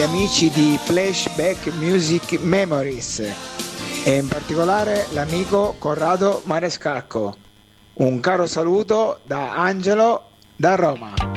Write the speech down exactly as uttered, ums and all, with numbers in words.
amici di Flashback Music Memories e in particolare l'amico Corrado Marescalco. Un caro saluto da Angelo da Roma.